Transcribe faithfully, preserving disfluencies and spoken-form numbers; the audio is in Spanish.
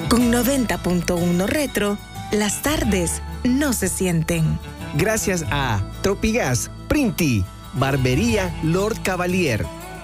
Con noventa punto uno Retro, las tardes no se sienten. Gracias a Tropigas, Printi, Barbería Lord Cavalier,